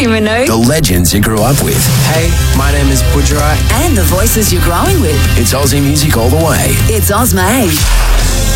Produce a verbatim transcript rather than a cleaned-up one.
even know. The legends you grew up with. Hey, my name is Budra. And the voices you're growing with. It's Aussie music all the way. It's Ozmade.